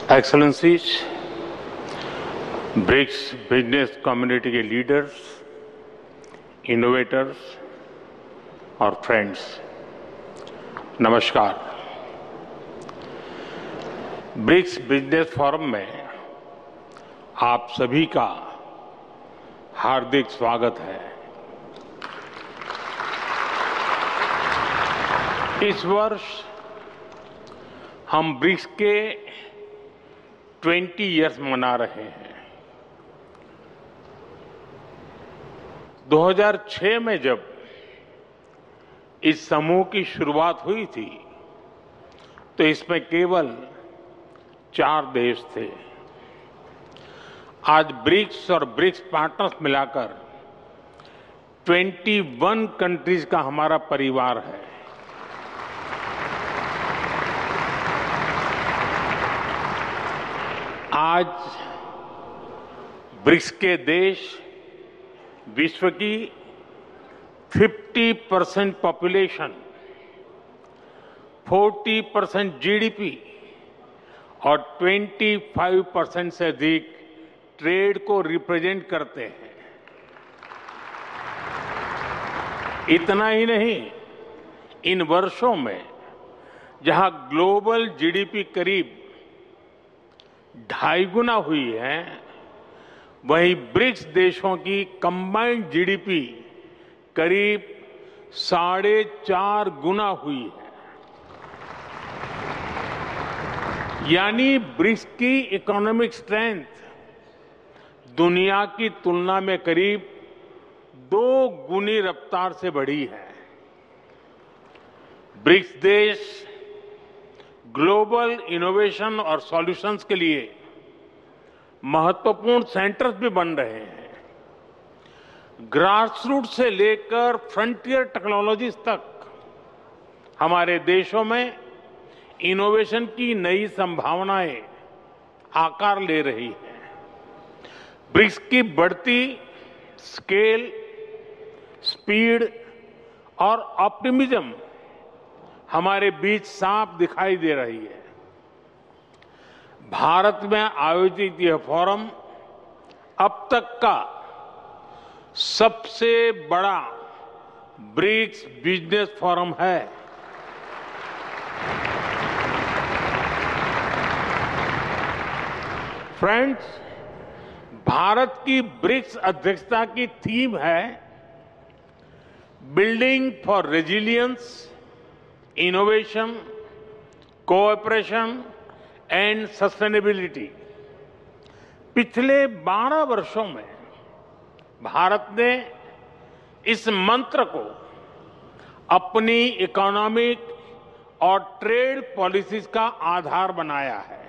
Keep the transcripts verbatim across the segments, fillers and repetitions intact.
Excellencies, BRICS business community के leaders, innovators और friends, नमस्कार। ब्रिक्स बिजनेस फोरम में आप सभी का हार्दिक स्वागत है। इस वर्ष हम ब्रिक्स के बीस इयर्स मना रहे हैं। दो हज़ार छह में जब इस समूह की शुरुआत हुई थी तो इसमें केवल चार देश थे। आज ब्रिक्स और ब्रिक्स पार्टनर्स मिलाकर इक्कीस कंट्रीज का हमारा परिवार है। आज ब्रिक्स के देश विश्व की पचास परसेंट पॉपुलेशन, चालीस परसेंट जीडीपी और पच्चीस परसेंट से अधिक ट्रेड को रिप्रेजेंट करते हैं। इतना ही नहीं, इन वर्षों में जहां ग्लोबल जीडीपी करीब ढाई गुना हुई है, वहीं ब्रिक्स देशों की कंबाइंड जीडीपी करीब साढ़े चार गुना हुई है। यानी ब्रिक्स की इकोनॉमिक स्ट्रेंथ दुनिया की तुलना में करीब दो गुनी रफ्तार से बढ़ी है। ब्रिक्स देश ग्लोबल इनोवेशन और सॉल्यूशंस के लिए महत्वपूर्ण सेंटर्स भी बन रहे हैं। ग्रासरूट से लेकर फ्रंटियर टेक्नोलॉजीज तक हमारे देशों में इनोवेशन की नई संभावनाएं आकार ले रही हैं। ब्रिक्स की बढ़ती स्केल, स्पीड और ऑप्टिमिज्म हमारे बीच साफ दिखाई दे रही है। भारत में आयोजित यह फोरम अब तक का सबसे बड़ा ब्रिक्स बिजनेस फोरम है। फ्रेंड्स, भारत की ब्रिक्स अध्यक्षता की थीम है building for resilience, innovation, cooperation and sustainability. पिछले बारह वर्षों में भारत ने इस मंत्र को अपनी इकोनॉमिक और ट्रेड पॉलिसीज का आधार बनाया है।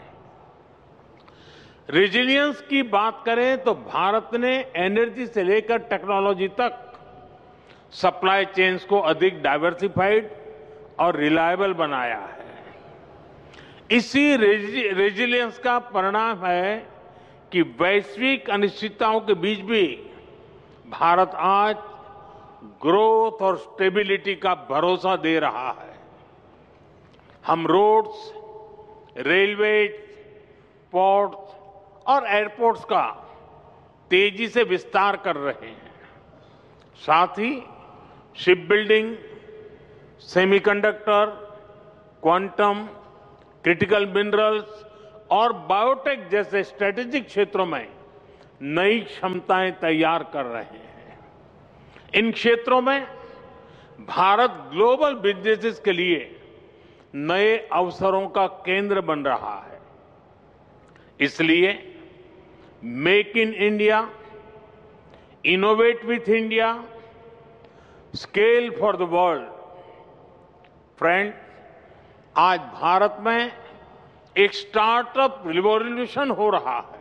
रेजिलियंस की बात करें तो भारत ने एनर्जी से लेकर टेक्नोलॉजी तक सप्लाई चेन्स को अधिक डाइवर्सिफाइड और रिलायबल बनाया है। इसी रेजिलियंस का परिणाम है कि वैश्विक अनिश्चितताओं के बीच भी भारत आज ग्रोथ और स्टेबिलिटी का भरोसा दे रहा है। हम रोड्स, रेलवे, पोर्ट्स और एयरपोर्ट्स का तेजी से विस्तार कर रहे हैं। साथ ही ship building, semiconductor, quantum, critical minerals और बायोटेक जैसे स्ट्रेटेजिक क्षेत्रों में नई क्षमताएं तैयार कर रहे हैं। इन क्षेत्रों में भारत ग्लोबल बिजनेसेस के लिए नए अवसरों का केंद्र बन रहा है। इसलिए make in India, innovate with India, scale for the world. Friend, आज भारत में एक स्टार्टअप रिवॉल्यूशन हो रहा है।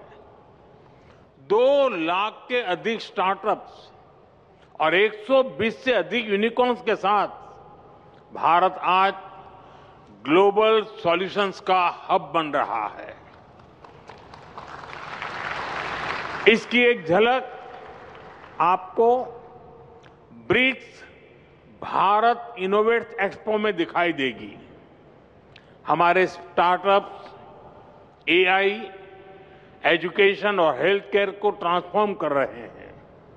दो लाख के अधिक स्टार्टअप्स और एक सौ बीस से अधिक यूनिकॉर्न्स के साथ भारत आज ग्लोबल सॉल्यूशंस का हब बन रहा है। इसकी एक झलक आपको ब्रिक्स भारत इनोवेट्स एक्सपो में दिखाई देगी। हमारे स्टार्टअप्स, एआई एजुकेशन और हेल्थ केयर को ट्रांसफॉर्म कर रहे हैं।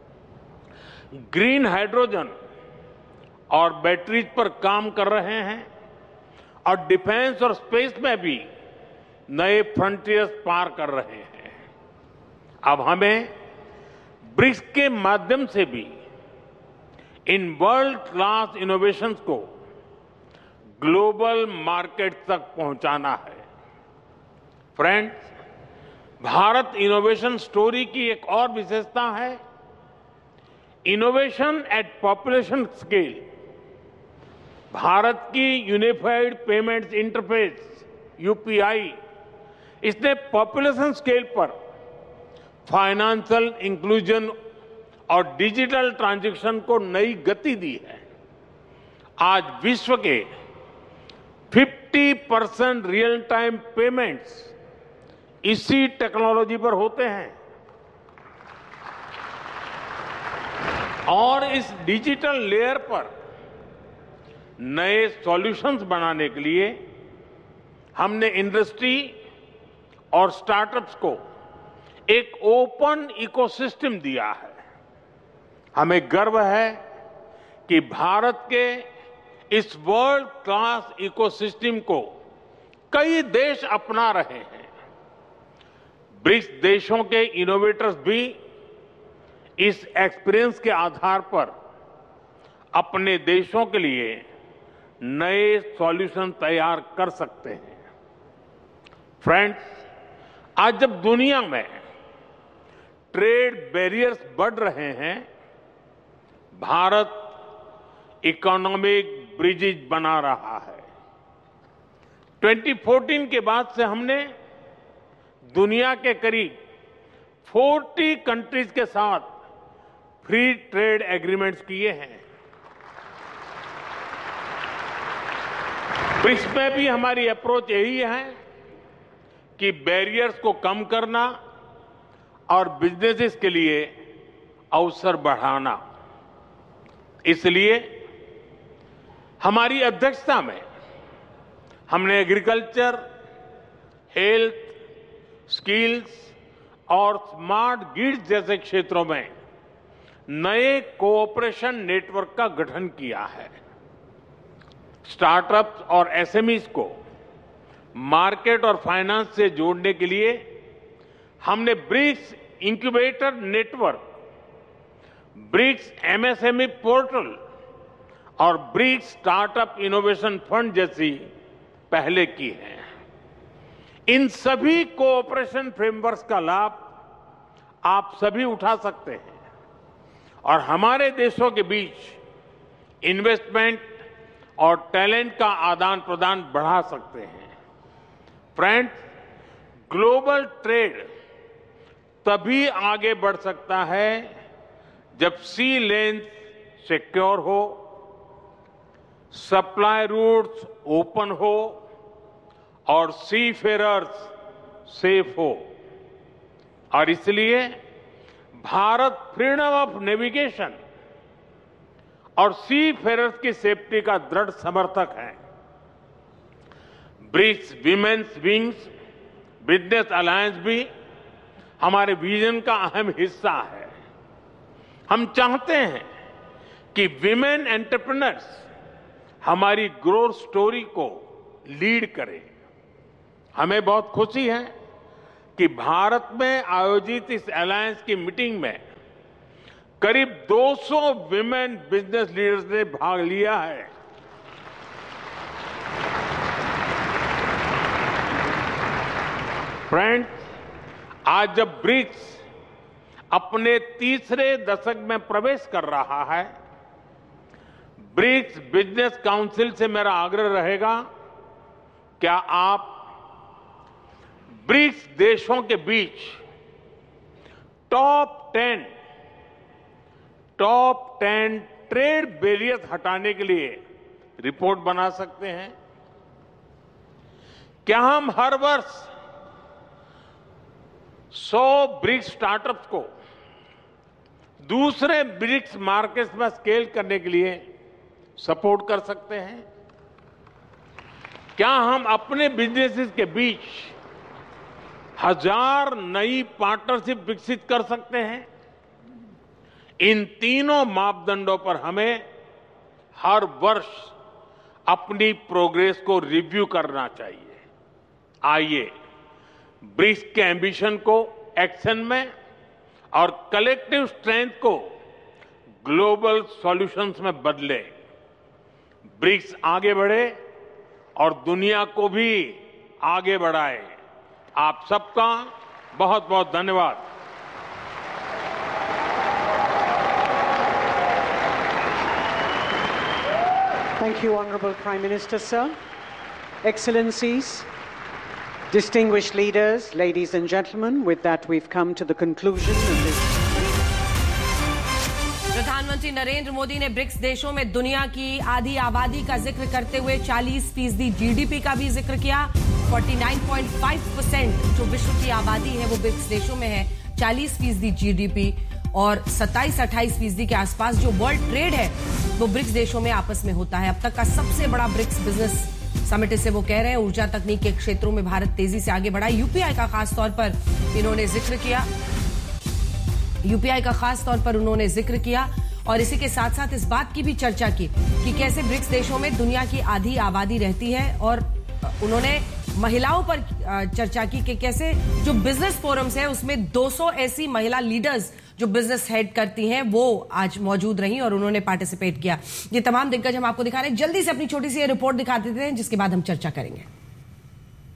ग्रीन हाइड्रोजन और बैटरीज पर काम कर रहे हैं और डिफेंस और स्पेस में भी नए फ्रंटियर्स पार कर रहे हैं। अब हमें ब्रिक्स के माध्यम से भी इन वर्ल्ड क्लास इनोवेशंस को ग्लोबल मार्केट तक पहुंचाना है। फ्रेंड्स, भारत इनोवेशन स्टोरी की एक और विशेषता है innovation eight population scale. Bharat की यूनिफाइड पेमेंट्स इंटरफेस यूपीआई, इसने पॉपुलेशन स्केल पर फाइनेंशियल इंक्लूजन और डिजिटल ट्रांजैक्शन को नई गति दी है। आज विश्व के पचास परसेंट रियल टाइम पेमेंट्स इसी टेक्नोलॉजी पर होते हैं और इस डिजिटल लेयर पर नए सॉल्यूशंस बनाने के लिए हमने इंडस्ट्री और स्टार्टअप्स को एक ओपन इकोसिस्टम दिया है। हमें गर्व है कि भारत के इस वर्ल्ड क्लास इकोसिस्टम को कई देश अपना रहे हैं। ब्रिक्स देशों के इनोवेटर्स भी इस एक्सपीरियंस के आधार पर अपने देशों के लिए नए सॉल्यूशन तैयार कर सकते हैं। फ्रेंड्स, आज जब दुनिया में ट्रेड बैरियर्स बढ़ रहे हैं, भारत इकोनॉमिक ब्रिजेज बना रहा है। दो हज़ार चौदह के बाद से हमने दुनिया के करीब चालीस कंट्रीज के साथ फ्री ट्रेड एग्रीमेंट्स किए हैं। ब्रिक्स में भी हमारी अप्रोच यही है कि बैरियर्स को कम करना और बिजनेसेस के लिए अवसर बढ़ाना। इसलिए हमारी अध्यक्षता में हमने एग्रीकल्चर, हेल्थ, स्किल्स और स्मार्ट ग्रिड्स जैसे क्षेत्रों में नए कोऑपरेशन नेटवर्क का गठन किया है। स्टार्टअप्स और एसएमईज को मार्केट और फाइनेंस से जोड़ने के लिए हमने BRICS incubator network, BRICS MSME portal और ब्रिक्स स्टार्टअप इनोवेशन फंड जैसी पहले की है। इन सभी कोऑपरेशन फ्रेमवर्क्स का लाभ आप सभी उठा सकते हैं और हमारे देशों के बीच इन्वेस्टमेंट और टैलेंट का आदान प्रदान बढ़ा सकते हैं। फ्रेंड्स, ग्लोबल ट्रेड तभी आगे बढ़ सकता है जब सी लेन्स सिक्योर हो, सप्लाई रूट्स ओपन हो और सी फेरर्स सेफ हो। और इसलिए भारत फ्रीडम ऑफ नेविगेशन और सी फेरर्स की सेफ्टी का दृढ़ समर्थक है। BRICS women's wings business alliance भी हमारे विजन का अहम हिस्सा है। हम चाहते हैं कि विमेन एंटरप्रेन्योर्स हमारी ग्रोथ स्टोरी को लीड करें। हमें बहुत खुशी है कि भारत में आयोजित इस अलायंस की मीटिंग में करीब दो सौ विमेन बिजनेस लीडर्स ने भाग लिया है। फ्रेंड्स, आज जब ब्रिक्स अपने तीसरे दशक में प्रवेश कर रहा है, ब्रिक्स बिजनेस काउंसिल से मेरा आग्रह रहेगा, क्या आप ब्रिक्स देशों के बीच top ten top ten trade barriers हटाने के लिए रिपोर्ट बना सकते हैं? क्या हम हर वर्ष सौ ब्रिक्स स्टार्टअप्स को दूसरे ब्रिक्स मार्केट्स में स्केल करने के लिए सपोर्ट कर सकते हैं? क्या हम अपने बिजनेसेस के बीच हजार नई पार्टनरशिप विकसित कर सकते हैं। इन तीनों मापदंडों पर हमें हर वर्ष अपनी प्रोग्रेस को रिव्यू करना चाहिए। आइए ब्रिक्स के एम्बिशन को एक्शन में और कलेक्टिव स्ट्रेंथ को ग्लोबल सॉल्यूशंस में बदले। ब्रिक्स आगे बढ़े और दुनिया को भी आगे बढ़ाए। आप सबका बहुत बहुत धन्यवाद। Thank you, Honorable Prime Minister, sir. Excellencies, distinguished leaders, ladies and gentlemen, with that we've come to the conclusion of this. प्रधानमंत्री नरेंद्र मोदी ने ब्रिक्स देशों में दुनिया की आधी आबादी का जिक्र करते हुए चालीस फीसदी जीडीपी का भी जिक्र किया। उनचास पॉइंट पाँच परसेंट जो विश्व की आबादी है वो ब्रिक्स देशों में है, चालीस फीसदी जीडीपी और सत्ताईस अट्ठाईस फीसदी के आसपास जो वर्ल्ड ट्रेड है वो ब्रिक्स देशों में आपस में होता है। अब तक का सबसे बड़ा ब्रिक्स बिजनेस समिट से वो कह रहे हैं। ऊर्जा तकनीक के क्षेत्रों में भारत तेजी से आगे बढ़ा। यूपीआई का खास तौर पर इन्होंने जिक्र किया यूपीआई का खास तौर पर उन्होंने जिक्र किया और इसी के साथ साथ इस बात की भी चर्चा की कि कैसे ब्रिक्स देशों में दुनिया की आधी आबादी रहती है और उन्होंने महिलाओं पर चर्चा की कि कैसे जो बिजनेस फोरम्स है उसमें दो सौ ऐसी महिला लीडर्स जो बिजनेस हेड करती हैं वो आज मौजूद रही और उन्होंने पार्टिसिपेट किया। ये तमाम दिग्गज हम आपको दिखा रहे हैं। जल्दी से अपनी छोटी सी रिपोर्ट दिखा देते हैं जिसके बाद हम चर्चा करेंगे।